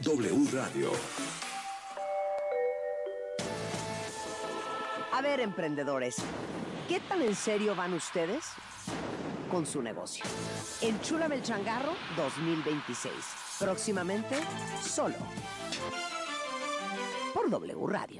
W Radio. A ver, emprendedores, ¿qué tan en serio van ustedes con su negocio? Enchúlame el changarro 2026. Próximamente, solo por W Radio.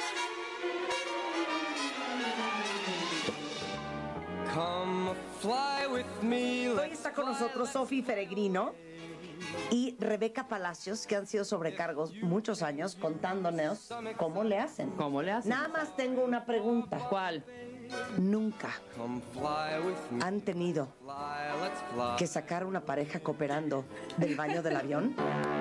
Hoy está con nosotros Sofi Peregrino y Rebeca Palacios, que han sido sobrecargos muchos años contándonos cómo le hacen. ¿Cómo le hacen? Nada más tengo una pregunta. ¿Cuál? ¿Nunca han tenido que sacar una pareja cooperando del baño del avión?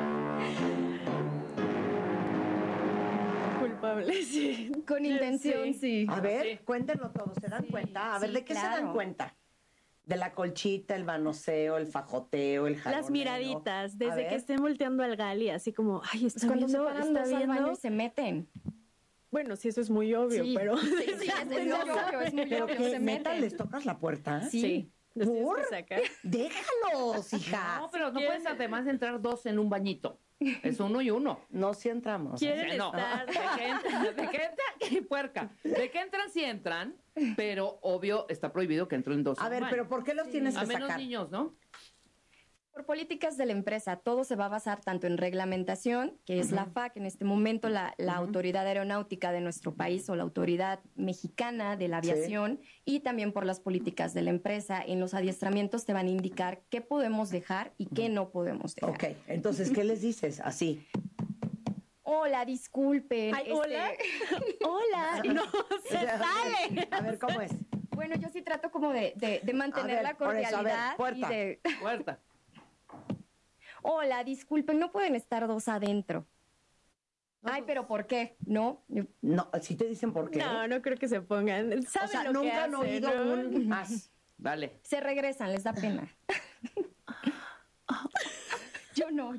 Culpable, sí. Con intención, sí. A ver, cuéntenlo todo. ¿Se dan cuenta? A ver, ¿de qué se dan cuenta? De la colchita, el manoseo, el fajoteo, el jaloneo. Las miraditas, desde que estén volteando al gali, así como, ay, está cuando viendo, se paran está dos al viendo. baño y se meten. Bueno, sí, eso es muy obvio, Sí. pero... Sí, es muy obvio, es muy ¿Pero obvio, qué, se neta, meten. les tocas la puerta? Sí. Los tienes ¿Por? que sacar. Déjalos, hija. No, pero no puedes además entrar dos en un bañito. Es uno y uno. No, sí entramos. ¿Quieren No, estar? de que entran, qué puerca. De que entran, sí entran, pero obvio está prohibido que entren dos. A ver, pero ¿por qué los tienes a que menos sacar? niños, ¿no? Por políticas de la empresa, todo se va a basar tanto en reglamentación, que es la FAC, en este momento la autoridad aeronáutica de nuestro país o la autoridad mexicana de la aviación, y también por las políticas de la empresa. En los adiestramientos te van a indicar qué podemos dejar y qué no podemos dejar. Ok, entonces, ¿qué les dices? Así. Hola, disculpen. Ay, hola. Hola. No, se sale. A ver, ¿cómo es? Bueno, yo sí trato como de mantener A ver, la por eso, a ver, cordialidad puerta. y de... Puerta. Hola, disculpen, no pueden estar dos adentro. Ay, pero ¿por qué? No. No, si te dicen por qué. No, no creo que se pongan. O ¿Saben sea, lo nunca que han hacen, oído no? un as. Dale. Se regresan, les da pena. Yo no.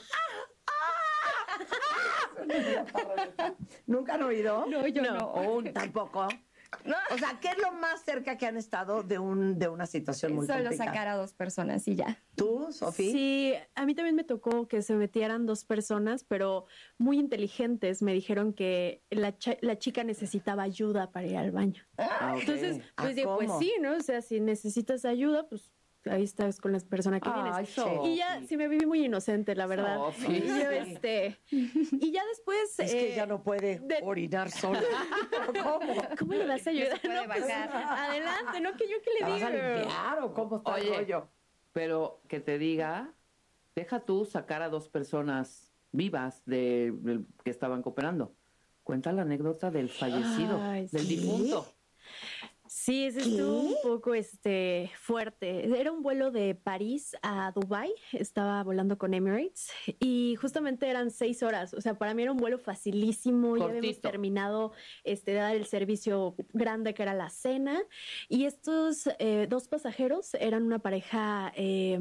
¿Nunca han oído? No, yo no. Tampoco. O sea, ¿qué es lo más cerca que han estado de una situación muy Solo complicada? sacar a dos personas y ya. ¿Tú, Sofía? Sí, a mí también me tocó que se metieran dos personas, pero muy inteligentes. Me dijeron que la chica necesitaba ayuda para ir al baño. Ah, ok. Entonces, pues digo, pues ¿cómo? sí, ¿no? O sea, si necesitas ayuda, pues ahí estás con la persona que Ay, vienes. Sofi. Y ya, sí me viví muy inocente, la verdad. Sofi, Y yo, y ya después... Es que ella no puede orinar sola. ¿Cómo? ¿Cómo le vas a ayudar? puede No, pues, bajar. adelante, ¿no? Que yo que ¿La le vas a digo. limpiar o cómo está el Oye, rollo? pero que te diga, deja tú sacar a dos personas vivas que estaban cooperando. Cuenta la anécdota del fallecido, Ay, del sí. difunto. Sí, ese estuvo un poco fuerte. Era un vuelo de París a Dubái, estaba volando con Emirates y justamente eran 6 horas. O sea, para mí era un vuelo facilísimo, ya habíamos Cortito. terminado de dar el servicio grande que era la cena y estos dos pasajeros eran una pareja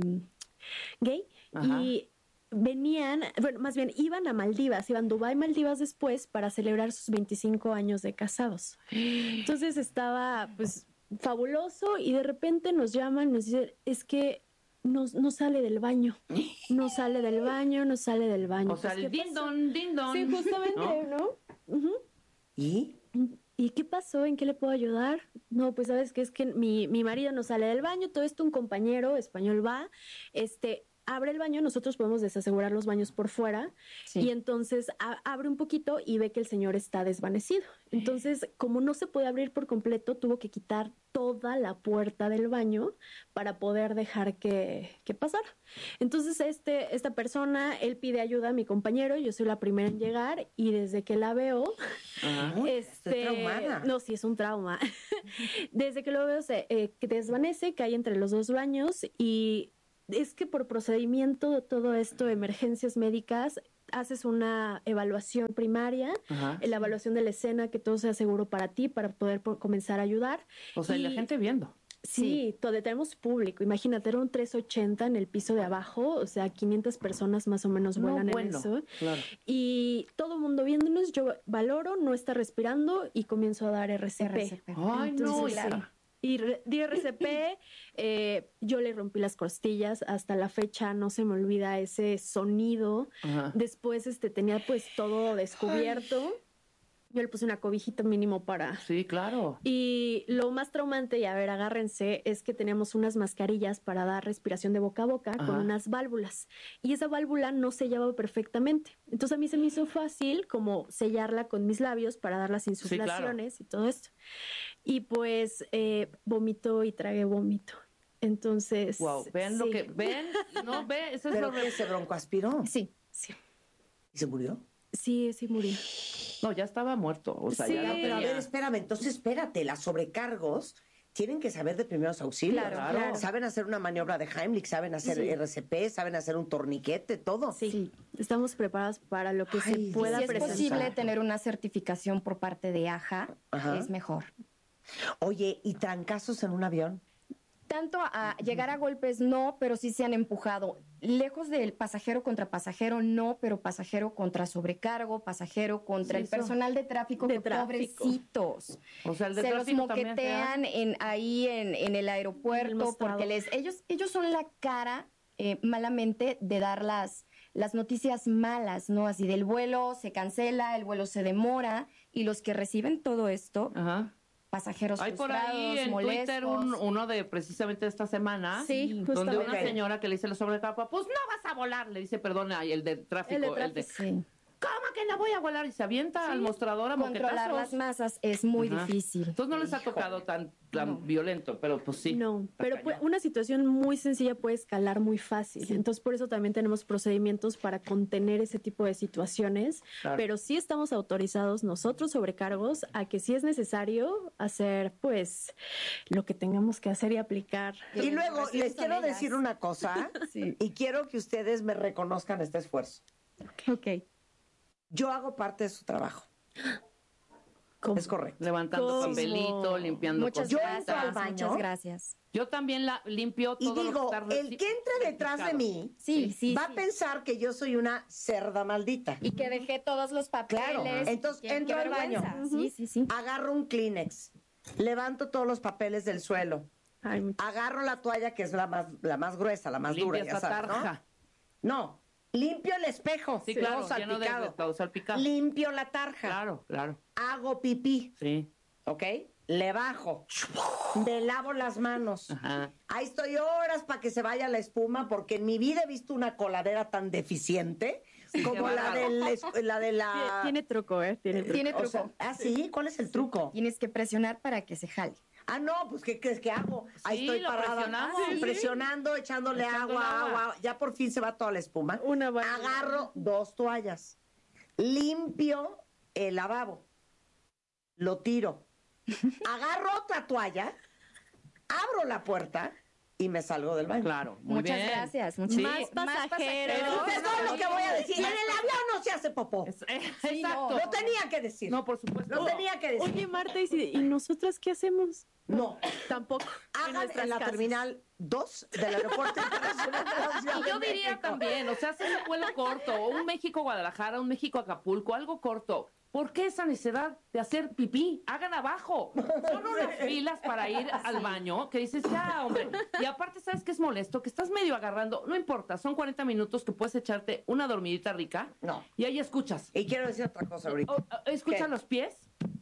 gay. Ajá. Y venían, bueno, más bien iban a Maldivas, iban Dubái, Maldivas después para celebrar sus 25 años de casados. Entonces estaba, pues, fabuloso y de repente nos llaman, nos dicen, es que no sale del baño, no sale del baño, no sale del baño. O sea, Pues, el ¿qué din pasó? don, din don. Sí, justamente, ¿no? Ujú. ¿Y? ¿Y qué pasó? ¿En qué le puedo ayudar? No, pues sabes que es que mi marido no sale del baño, todo esto un compañero español va, abre el baño, nosotros podemos desasegurar los baños por fuera y entonces abre un poquito y ve que el señor está desvanecido. Entonces, como no se puede abrir por completo, tuvo que quitar toda la puerta del baño para poder dejar que pasara. Entonces, esta persona, él pide ayuda a mi compañero, yo soy la primera en llegar y desde que la veo, Ajá. Estoy traumada. no, sí, es un trauma. Desde que lo veo, que desvanece, cae entre los dos baños y es que por procedimiento de todo esto, emergencias médicas, haces una evaluación primaria, Ajá. la evaluación de la escena, que todo sea seguro para ti, para poder comenzar a ayudar. O sea, y la gente viendo. Sí, tenemos público. Imagínate, era un 380 en el piso de abajo, o sea, 500 personas más o menos vuelan en eso. Claro. Y todo el mundo viéndonos, yo valoro, no está respirando y comienzo a dar RCP. Ay, no, Entonces, claro. di RCP, yo le rompí las costillas, hasta la fecha no se me olvida ese sonido. Ajá. Después tenía pues todo descubierto. Yo le puse una cobijita mínimo para... Sí, claro. Y lo más traumante, y a ver, agárrense, es que teníamos unas mascarillas para dar respiración de boca a boca con Ajá. unas válvulas. Y esa válvula no sellaba perfectamente. Entonces a mí se me hizo fácil como sellarla con mis labios para dar las insuflaciones y todo esto. Y pues vomito y tragué vómito. Entonces... Wow, vean lo sí. que... ¿Ven? No, ve, eso es ¿Pero lo... qué? ¿Se broncoaspiró? Sí. Sí, ¿Y se murió? sí, sí murió. No, ya estaba muerto. O sea, Sí, ya no Pero a tenía... ver, espérame, entonces espérate, las sobrecargos tienen que saber de primeros auxilios. Claro. Saben hacer una maniobra de Heimlich, saben hacer RCP, saben hacer un torniquete, todo. Sí, estamos preparados para lo que Ay, se pueda Si es presentar. posible tener una certificación por parte de AJA, Ajá. es mejor. Oye, ¿y trancazos en un avión? Tanto a llegar a golpes no, pero sí se han empujado. Lejos del pasajero contra pasajero no, pero pasajero contra sobrecargo, pasajero contra Sí, el eso. personal de tráfico, De que tráfico. pobrecitos. O sea, el de Se los tráfico también, moquetean ahí en el aeropuerto mostrador. porque ellos son la cara malamente de dar las noticias malas, ¿no? Así del vuelo se cancela, el vuelo se demora y los que reciben todo esto, Ajá. pasajeros Hay por frustrados, ahí en molestos. Twitter uno de precisamente esta semana, Sí, donde justamente. una señora que le dice a la sobrecapa, pues no vas a volar, le dice, perdón, ay, el de tráfico, Sí. ¿cómo que no voy a volar? Y se avienta al mostrador a Controlar moquetazos. las masas es muy Ajá. difícil. Entonces no les ha tocado tan No. violento, pero pues sí. No, está pero cañón. una situación muy sencilla puede escalar muy fácil. Entonces, por eso también tenemos procedimientos para contener ese tipo de situaciones. Claro. Pero sí estamos autorizados nosotros, sobrecargos, a que si es necesario hacer, pues, lo que tengamos que hacer y aplicar. Y luego Así les son quiero ellas. decir una cosa Sí. y quiero que ustedes me reconozcan este esfuerzo. Ok. Yo hago parte de su trabajo. ¿Cómo? Es correcto. Levantando ¿Cómo? papelito, limpiando Muchas Yo cositas. entro al gracias, baño. muchas gracias. Yo también limpio Y todo digo, lo que está el que entre detrás de mí Sí. va a pensar que yo soy una cerda maldita. Y que dejé todos los papeles. Claro. Entonces, Qué entro al vergüenza. baño. Sí. Agarro un Kleenex, levanto todos los papeles del suelo, Ay, muchas- agarro la toalla que es la más gruesa, la más dura, limpias ya la sabes, ¿no? tarja. No, limpio el espejo, Sí, todo claro, lleno de salpicado. todo salpicado. Limpio la tarja, Claro, claro. hago pipí, Sí. ¿ok? Le bajo, me lavo las manos. Ajá. Ahí estoy horas para que se vaya la espuma, porque en mi vida he visto una coladera tan deficiente como qué la bárbaro. de la... Tiene truco, ¿eh? Tiene truco. Tiene O sea, truco. ¿ah, sí? ¿Cuál es el truco? Tienes que presionar para que se jale. Ah, no, pues ¿qué crees que hago? Ahí Sí, estoy lo parada, presionamos. Sí. presionando, echándole Echando agua, el agua. agua. Ya por fin se va toda la espuma. Una vaina. Agarro 2 toallas, limpio el lavabo, lo tiro, agarro otra toalla, abro la puerta y me salgo del baño. Claro, muy Muchas bien. gracias. Sí. Más pasajeros. Entonces, todo lo que voy a decir, en el avión no se hace popó. Exacto. Lo tenía que decir. No, por supuesto. Lo tenía que decir. Oye, Marta, ¿y nosotras qué hacemos? No. Tampoco. Hagan en la casas. terminal 2 del aeropuerto internacional de la Ciudad Y de yo diría México. también, o sea, haces un vuelo corto, un México-Guadalajara, un México-Acapulco, algo corto. ¿Por qué esa necesidad de hacer pipí? Hagan abajo. Son unas filas para ir al baño que dices, ya, hombre. Y aparte, ¿sabes qué es molesto? Que estás medio agarrando, no importa, son 40 minutos que puedes echarte una dormidita rica. No. Y ahí escuchas. Y quiero decir otra cosa ahorita. Escucha ¿Qué? los pies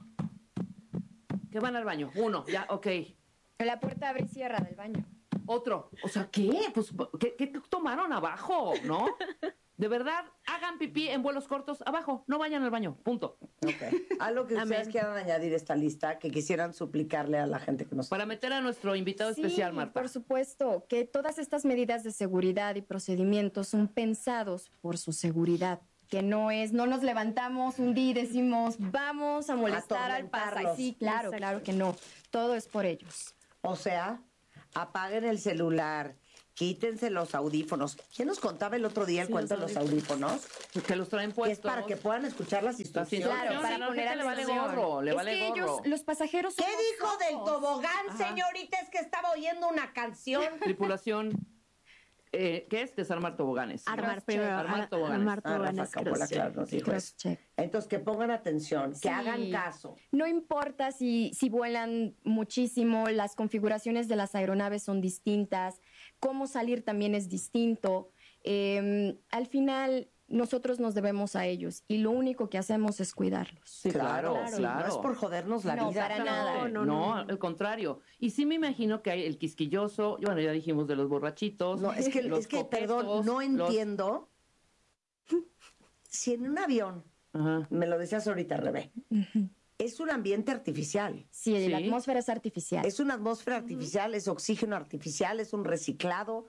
que van al baño. Uno, ya, ok. La puerta abre y cierra del baño. Otro. O sea, ¿qué? Pues, ¿qué tomaron abajo? ¿No? De verdad, hagan pipí en vuelos cortos abajo. No vayan al baño. Punto. Ok. Algo que ustedes Amén. quieran añadir a esta lista, que quisieran suplicarle a la gente que nos... Para meter a nuestro invitado Sí, especial, Marta. por supuesto, que todas estas medidas de seguridad y procedimientos son pensados por su seguridad. Que no nos levantamos un día y decimos, vamos a molestar al pasajero. Atormentarlos. Sí, claro, Exacto. claro que no. Todo es por ellos. O sea, apaguen el celular, quítense los audífonos. ¿Quién nos contaba el otro día el Sí, cuento de los los audífonos? Que los traen Que es puestos. para que puedan escuchar las instrucciones. Claro, para la poner gente le vale atención. gorro, le es vale que gorro. ellos, los pasajeros ¿Qué somos dijo del ojos. tobogán, Ajá. señorita? Es que estaba oyendo una canción. Tripulación. ¿Qué es? Desarmar toboganes. Armar Cross-check. primero. Armar toboganes. Armar toboganes. Rafa Capola, claro, nos dijo eso. Cross-check. Entonces, que pongan atención, que Sí. hagan caso. No importa si vuelan muchísimo, las configuraciones de las aeronaves son distintas, cómo salir también es distinto. Al final, nosotros nos debemos a ellos y lo único que hacemos es cuidarlos. Sí, claro. No es por jodernos la No, vida. para nada. No, al contrario. Y sí me imagino que hay el quisquilloso, bueno, ya dijimos de los borrachitos. No, es que, los perdón, coquetos, no los- entiendo. Si en un avión, Ajá. me lo decías ahorita, Rebe, es un ambiente artificial. Sí, Sí. la atmósfera es artificial. Es una atmósfera artificial, es oxígeno artificial, es un reciclado.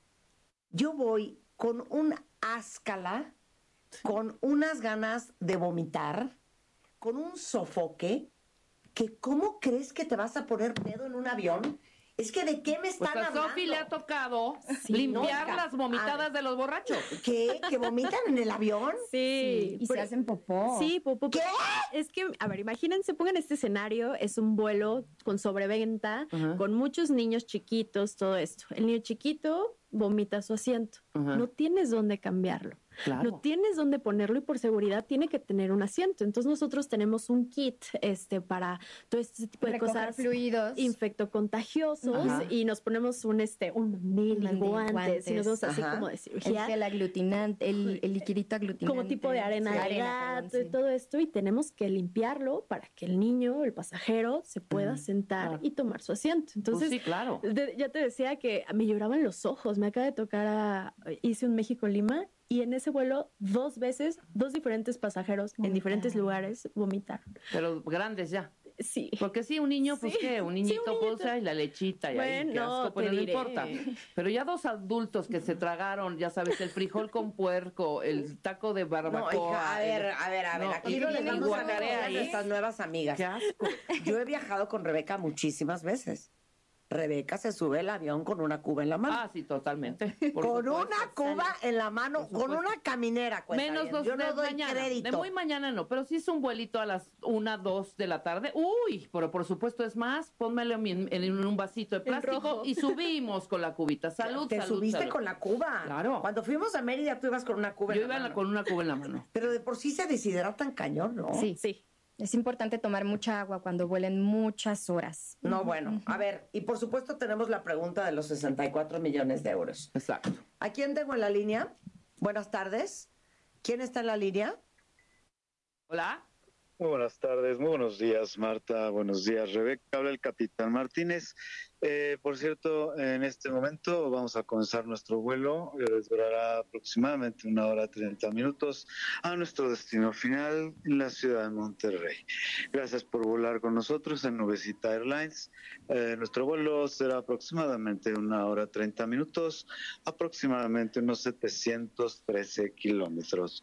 Yo voy con un áscala, con unas ganas de vomitar, con un sofoque, que ¿cómo crees que te vas a poner pedo en un avión? Es que ¿de qué me Pues están a hablando? Sofi le ha tocado Sí, limpiar no, hija. las vomitadas de los borrachos. ¿Qué? ¿Que vomitan en el avión? Sí. Y se hacen popó. Sí, popó. ¿Qué? Es que, a ver, imagínense, pongan este escenario, es un vuelo con sobreventa, Ajá. con muchos niños chiquitos, todo esto. El niño chiquito vomita su asiento. Ajá. No tienes dónde cambiarlo. Claro. No tienes dónde ponerlo y por seguridad tiene que tener un asiento. Entonces nosotros tenemos un kit para todo este tipo de Recoger cosas fluidos. infectocontagiosos Ajá. y nos ponemos un mandil, Mandil, guantes, y nos vemos así Ajá. como de El cirugía. gel aglutinante, el liquidito aglutinante. Como tipo de arena Sí, de perdón, gato y sí. todo esto, y tenemos que limpiarlo para que el niño, el pasajero, se pueda sentar claro. y tomar su asiento. Entonces, Pues sí, claro. ya te decía que me lloraban los ojos. Me acaba de tocar hice un México-Lima y en ese vuelo 2 veces, 2 diferentes pasajeros en diferentes lugares vomitaron. Pero grandes ya. Sí. Porque sí, un niño, pues Sí. qué, un Sí, niñito, un niñito. pues, y la lechita y ahí, qué Bueno, asco, pero te no diré. importa. Pero ya 2 adultos que se tragaron, ya sabes, el frijol con puerco, el taco de No, barbacoa. hija, a ver, No, aquí y no les el vamos a guacaré conocer a ahí. nuestras nuevas amigas. Qué asco. Yo he viajado con Rebeca muchísimas veces. Rebeca se sube al avión con una cuba en la mano. Ah, sí, totalmente. Por con supuesto. una cuba en la mano, Por con supuesto. una caminera. Menos dos Yo de no doy mañana. crédito. De muy mañana no, pero si es un vuelito a las 1, 2 de la tarde, uy, pero por supuesto es más, pónmelo en un vasito de En plástico rojo. y subimos con la cubita. Salud, Te salud, subiste salud. con la cuba. Claro. Cuando fuimos a Mérida, tú ibas con una cuba Yo en la iba mano. con una cuba en la mano. Pero de por sí se deshidratan cañón, ¿no? Sí. Sí. Es importante tomar mucha agua cuando vuelen muchas horas. No, bueno. A ver, y por supuesto tenemos la pregunta de los 64 millones de euros. Exacto. ¿A quién tengo en la línea? Buenas tardes. ¿Quién está en la línea? Hola. Muy buenas tardes, muy buenos días, Marta, buenos días, Rebeca. Habla el capitán Martínez. Por cierto, en este momento vamos a comenzar nuestro vuelo, durará aproximadamente 1 hora 30 minutos a nuestro destino final en la ciudad de Monterrey. Gracias por volar con nosotros en Nubecita Airlines. Nuestro vuelo será aproximadamente 1 hora 30 minutos, aproximadamente unos 713 kilómetros.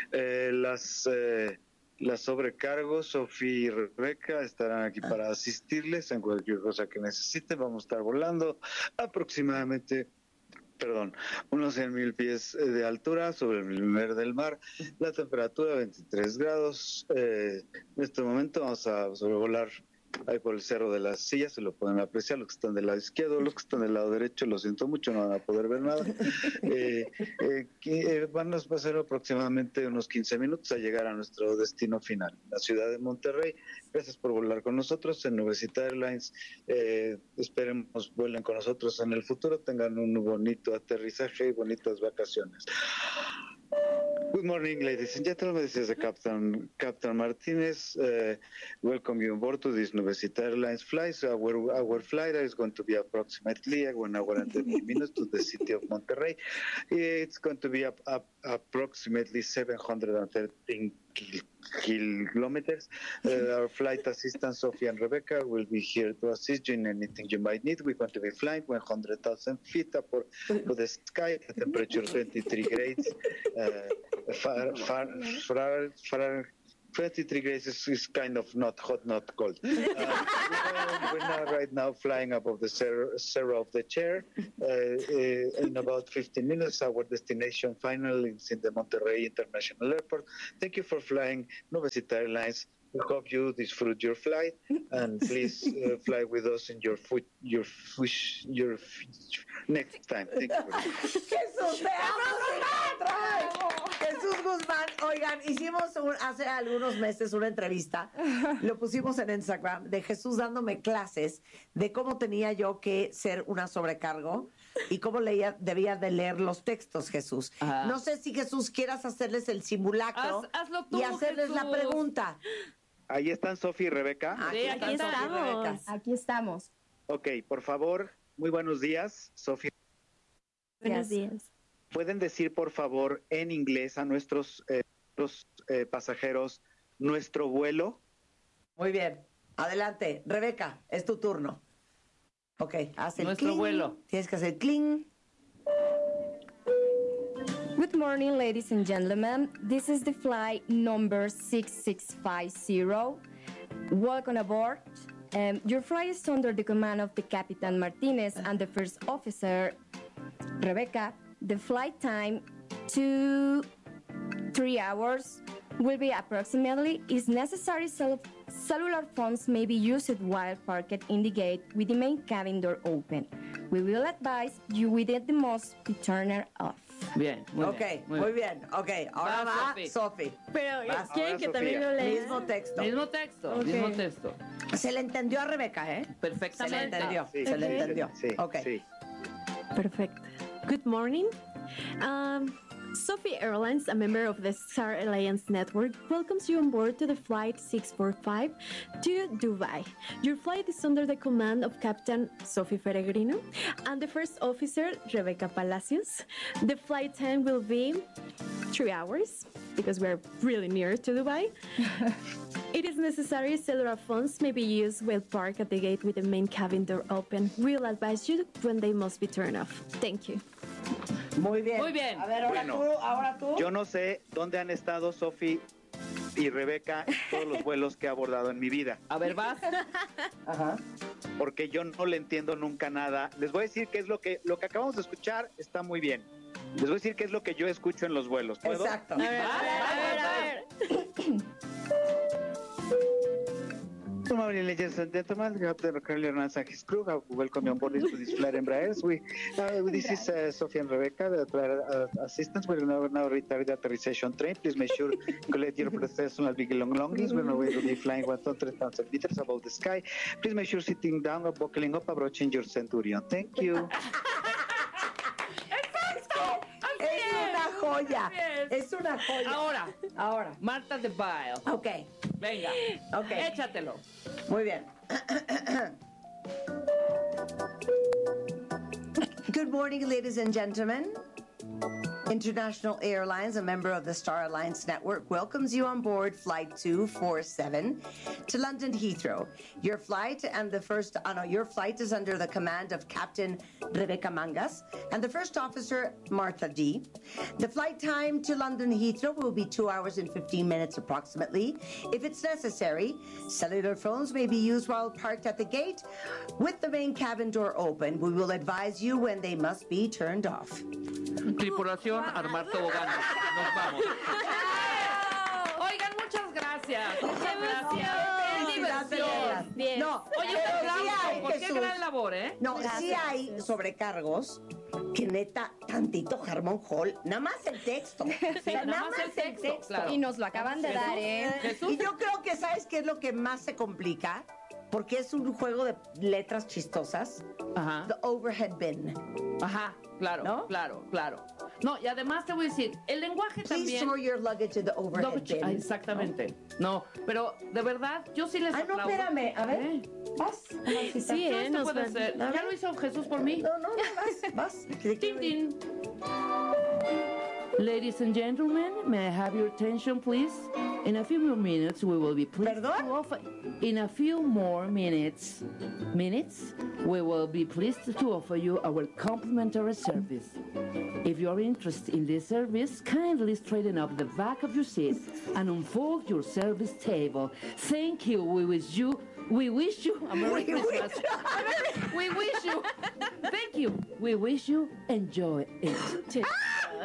Las sobrecargos, Sofía y Rebeca estarán aquí para asistirles en cualquier cosa que necesiten. Vamos a estar volando aproximadamente, unos 100,000 pies de altura sobre el nivel del mar. La temperatura 23 grados. En este momento vamos a sobrevolar ahí por el Cerro de las Sillas, se lo pueden apreciar, los que están del lado izquierdo, los que están del lado derecho, lo siento mucho, no van a poder ver nada. Van a pasar aproximadamente unos 15 minutos a llegar a nuestro destino final, la ciudad de Monterrey. Gracias por volar con nosotros en Nubecita Airlines. Esperemos vuelen con nosotros en el futuro, tengan un bonito aterrizaje y bonitas vacaciones. Good morning, ladies and gentlemen. This is the Captain Martinez. Welcome you on board to this Nubecita Airlines flight. So our flight is going to be approximately 1 hour and 30 minutes to the city of Monterrey. It's going to be approximately 713 kilometers. Our flight assistants, Sophie and Rebecca, will be here to assist you in anything you might need. We're going to be flying 100,000 feet up to the sky, the temperature 23 grades. 23 grades is kind of not hot, not cold. We're right now flying above the Cerro of the Chair. In about 15 minutes, our destination final is in the Monterrey International Airport. Thank you for flying Nubecita Airlines. We hope you disfruit your flight and please fly with us in next time. Thank you. Jesús, te amo, Jesús Guzmán. Oigan, hicimos hace algunos meses una entrevista, lo pusimos en Instagram, de Jesús dándome clases de cómo tenía yo que ser una sobrecargo y cómo debía de leer los textos, Jesús. Ajá. No sé si, Jesús, quieras hacerles el simulacro Hazlo tú, y hacerles la Jesús. pregunta. Ahí están Sofía y Rebeca. Sí, aquí están Sofía y estamos. Rebeca. Aquí estamos. Ok, por favor, muy buenos días, Sofía. Buenos días. ¿Pueden decir, por favor, en inglés a nuestros pasajeros nuestro vuelo? Muy bien. Adelante. Rebeca, es tu turno. Ok, haz el Nuestro cling. vuelo. Tienes que hacer cling. Good morning, ladies and gentlemen. This is the flight number 6650. Welcome aboard. Your flight is under the command of the Captain Martinez and the first officer, Rebecca. The flight time, 2-3 hours, will be approximately. Is necessary cellular phones may be used while parked in the gate with the main cabin door open. We will advise you within the most be turned off. Bien, muy Ok, bien. muy bien. Ok, ahora Va, va Sofi. Sofi. Pero Vas, quieren ahora, que también Sofía. lo lea. Mismo texto. Mismo texto, Ok. mismo texto. Se le entendió a Rebeca, ¿eh? Se le Perfectamente. entendió. Sí, Se le sí, entendió. sí, Ok. sí. Perfect. Good morning. Sophie Airlines, a member of the Star Alliance Network, welcomes you on board to the flight 645 to Dubai. Your flight is under the command of Captain Sophie Peregrino and the first officer, Rebecca Palacios. The flight time will be 3 hours because we're really near to Dubai. It is necessary cellular phones may be used while parked at the gate with the main cabin door open. We'll advise you when they must be turned off. Thank you. Muy bien. Muy bien. A ver, ahora tú. Yo no sé dónde han estado Sofía y Rebeca en todos los vuelos que he abordado en mi vida, A ver, vas. Ajá. porque yo no le entiendo nunca nada. Les voy a decir qué es lo que acabamos de escuchar está muy bien. Les voy a decir qué es lo que yo escucho en los vuelos. ¿Puedo? Exacto. A ver. Good morning, ladies and gentlemen. Captain Carl Hernandez and his crew have welcome you on board to this flight Embraers. This is Sophie and Rebecca, the flight assistants. We will now retard the authorization train. Please make sure you collect your personal belongings. We're now going to be flying 100,000 meters above the sky. Please make sure sitting down or buckling up, approaching your Centurion. Thank you. Es una joya. Bien. Es una joya. Ahora, Marta de Bail. Ok. Venga, Ok. échatelo. Muy bien. Good morning, ladies and gentlemen. International Airlines, a member of the Star Alliance Network, welcomes you on board Flight 247 to London Heathrow. Your flight is under the command of Captain Rebecca Mangas and the first officer, Martha D. The flight time to London Heathrow will be 2 hours and 15 minutes approximately. If it's necessary, cellular phones may be used while parked at the gate with the main cabin door open. We will advise you when they must be turned off. Tripulación, armar toboganes. Nos vamos. Oigan, muchas gracias. Muchas gracias. ¡Qué diversión! Bien. No, Oye, un pero sí aplauso, hay, por qué Jesús. gran labor, ¿eh? No, sí Gracias. hay sobrecargos que neta, tantito Harmon Hall, nada más el texto. O sea, nada más el texto, claro. Y nos lo acaban de dar, ¿eh? Jesús. Y yo creo que, ¿sabes qué es lo que más se complica? Porque es un juego de letras chistosas. Ajá. The overhead bin. Ajá, claro, ¿No? claro. No, y además te voy a decir, el lenguaje Please también. store your luggage in the overhead bin. Exactamente. No, pero de verdad, yo sí les Ah, no, aplaudo. espérame, a ver. ¿Eh? Vas. Sí, Esto nos puede van- ser. a ¿Ya ver. lo hizo Jesús por mí? No, vas. Tin, tin. Ladies and gentlemen, may I have your attention, please? In a few more minutes, we will be pleased ¿Perdón? to offer. In a few more minutes, we will be pleased to offer you our complimentary service. If you are interested in this service, kindly straighten up the back of your seat and unfold your service table. Thank you. We wish you a Merry Christmas. We wish you. Thank you. We wish you enjoy it.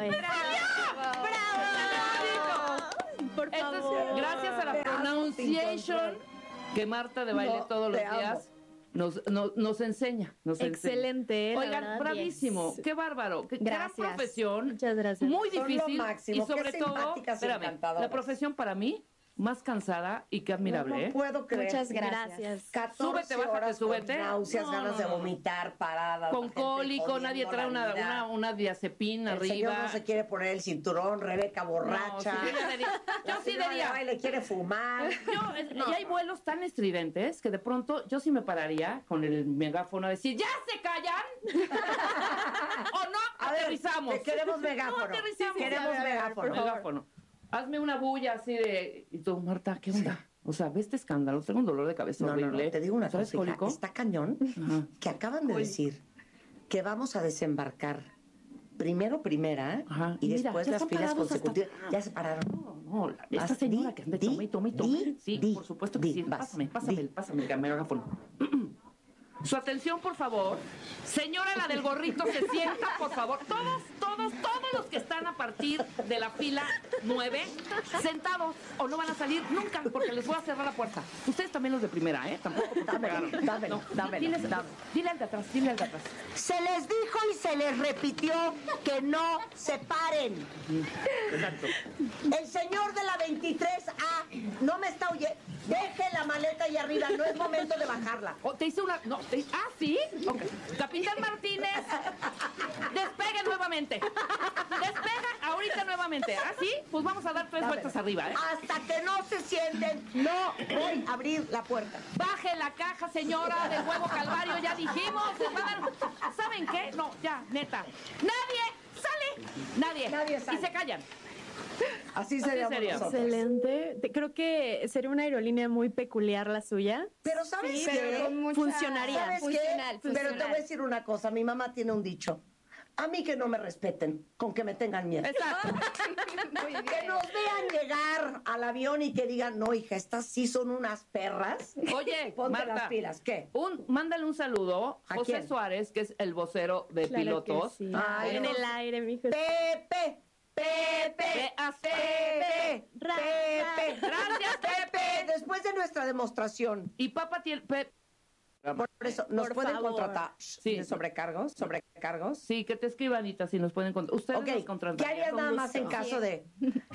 Por Esto es favor. gracias a la Te amo, pronunciation Foundation que Marta de Baile todos los días nos enseña. Excelente. Oigan, bravísimo, 10. Qué bárbaro, qué gran profesión. Muchas gracias. Muy difícil. Máximo, y sobre todo, espérame, la profesión para mí más cansada y qué admirable. No puedo creer. Muchas gracias. 14 Súbete, bájate, horas súbete. Con náuseas, ganas de vomitar, paradas. Con cólico, nadie trae una diazepina el arriba. Señor no se quiere poner el cinturón, Rebeca borracha. No, yo sí diría. Le quiere fumar. Y hay vuelos tan estridentes que de pronto yo sí me pararía con el megáfono a decir, ¡ya se callan! ¿O no? Aterrizamos. Queremos megáfono. No, aterrizamos. Queremos megáfono. Hazme una bulla así de... Y tú, Marta, ¿qué onda? O sea, ve este escándalo, tengo un dolor de cabeza horrible. No, te digo una cosa, hija, está cañón. Ajá. Que acaban de decir que vamos a desembarcar primera, ajá, y después las filas consecutivas. Ya se pararon. No, esta señora que anda tome. Sí, por supuesto que sí. Pásame el megáfono. Su atención, por favor. Señora, la del gorrito, se sienta, por favor. Todos los que están a partir de la fila 9, sentados, o no van a salir nunca, porque les voy a cerrar la puerta. Ustedes también los de primera, ¿eh? Tampoco. Dile al de atrás. Se les dijo y se les repitió que no se paren. Exacto. El señor de la 23A no me está oyendo. Deje la maleta ahí arriba, no es momento de bajarla. Te hice una... No, ¿sí? Ok. Capitán Martínez, despegue nuevamente. Despega ahorita nuevamente. ¿Ah, sí? Pues vamos a dar 3 vueltas arriba, ¿eh? Hasta que no se sienten, no voy a abrir la puerta. Baje la caja, señora, del huevo calvario, ya dijimos. ¿Saben qué? No, ya, neta. Nadie sale. Nadie sale. Y se callan. Así sería. Excelente. Creo que sería una aerolínea muy peculiar la suya. Pero ¿sabes qué? Funcionaría. ¿Sabes qué? Pero te voy a decir una cosa. Mi mamá tiene un dicho. A mí que no me respeten, con que me tengan miedo. Exacto. Que nos vean llegar al avión y que digan, no, hija, estas sí son unas perras. Oye, ponte Marta, las pilas. ¿Qué? Mándale un saludo a José quién? Suárez, que es el vocero de pilotos. Sí. Ay, en el aire, mijo. Pepe. Gracias, Pepe. Después de nuestra demostración. Y papá tiene... Por eso, ¿nos pueden contratar de sobrecargos? Sí, que te escriba, Anita, si nos pueden contratar. Ustedes nos contratan. ¿Qué harías nada más en caso de...?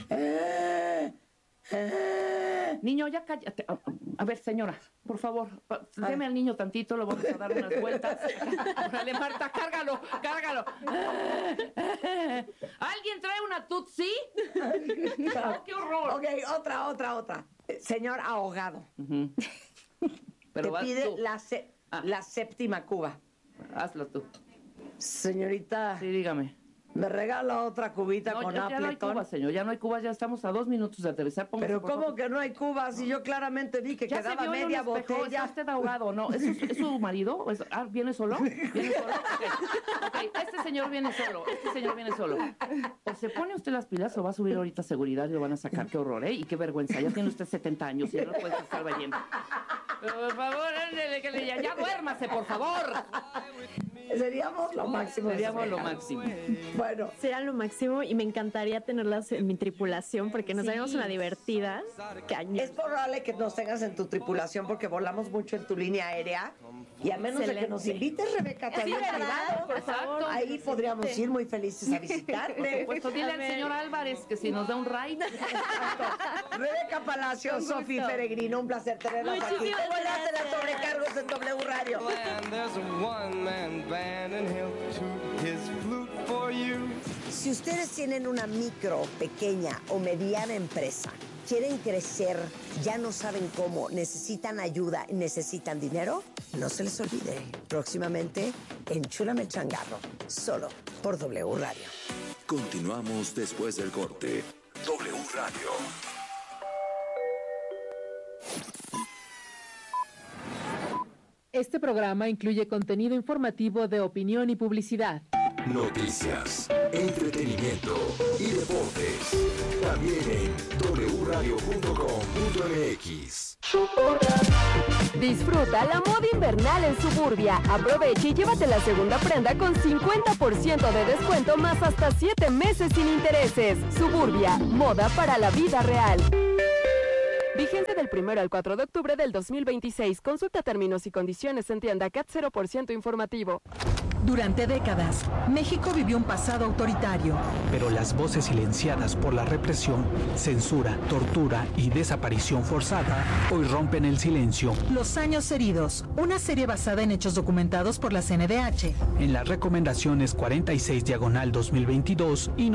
Niño, ya cállate. A ver, señora, por favor, deme al niño tantito, lo vamos a dar unas vueltas. Órale, Marta, cárgalo. ¿Alguien trae una Tutsi? Oh, ¡qué horror! Ok, otra. Señor ahogado. Pero te pide la séptima cuba. Hazlo tú. Señorita. Sí, dígame. ¿Me regala otra cubita con Appleton? Ya no hay cubas, señor. Ya no hay cubas, ya estamos a 2 minutos de aterrizar. Pero ¿cómo que no hay cubas? Si yo claramente vi que quedaba media botella. Está usted ahogado, ¿no? ¿Es su marido? ¿Viene solo? ¿Viene solo? Okay. Este señor viene solo. O se pone usted las pilas o va a subir ahorita seguridad y lo van a sacar. Qué horror, ¿eh? Y qué vergüenza. Ya tiene usted 70 años y ya no puede estar vayendo. Pero por favor, ándele, ya duérmase, por favor. Seríamos lo máximo. Bueno, sería lo máximo y me encantaría tenerlas en mi tripulación porque nos haríamos una divertida. Es probable que nos tengas en tu tripulación porque volamos mucho en tu línea aérea y a menos de que nos invites, Rebeca, también privado, por favor. Ahí podríamos ir muy felices a visitarte. Pues dile al señor Álvarez que si nos da un ride. Rebeca Palacio, Sofi Peregrino, un placer tenerlas aquí. Buenas de las sobrecargos en W Radio. Si ustedes tienen una micro, pequeña o mediana empresa, quieren crecer, ya no saben cómo, necesitan ayuda, necesitan dinero, no se les olvide. Próximamente, Enchúlame el Changarro, solo por W Radio. Continuamos después del corte. W Radio. Este programa incluye contenido informativo de opinión y publicidad. Noticias, entretenimiento y deportes. También en wradio.com.mx. Disfruta la moda invernal en Suburbia. Aprovecha y llévate la segunda prenda con 50% de descuento más hasta 7 meses sin intereses. Suburbia, moda para la vida real. Vigencia del 1 al 4 de octubre del 2026. Consulta términos y condiciones en tienda CAT 0% informativo. Durante décadas, México vivió un pasado autoritario. Pero las voces silenciadas por la represión, censura, tortura y desaparición forzada hoy rompen el silencio. Los años heridos, una serie basada en hechos documentados por la CNDH. En las recomendaciones 46/2022 y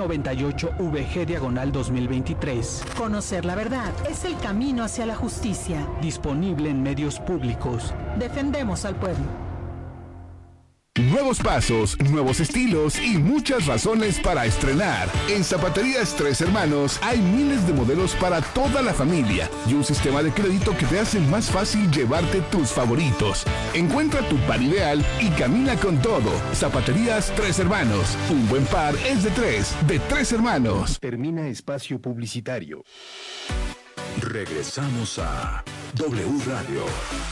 98VG/2023. Conocer la verdad es el camino hacia la justicia. Disponible en medios públicos. Defendemos al pueblo. Nuevos pasos, nuevos estilos y muchas razones para estrenar. En Zapaterías Tres Hermanos hay miles de modelos para toda la familia y un sistema de crédito que te hace más fácil llevarte tus favoritos. Encuentra tu par ideal y camina con todo. Zapaterías Tres Hermanos. Un buen par es de Tres Hermanos. Termina espacio publicitario. Regresamos a W Radio.